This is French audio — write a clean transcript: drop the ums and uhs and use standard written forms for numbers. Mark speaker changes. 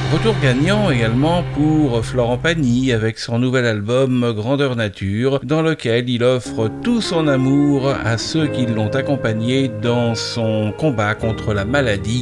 Speaker 1: Retour gagnant également pour Florent Pagny avec son nouvel album Grandeur Nature, dans lequel il offre tout son amour à ceux qui l'ont accompagné dans son combat contre la maladie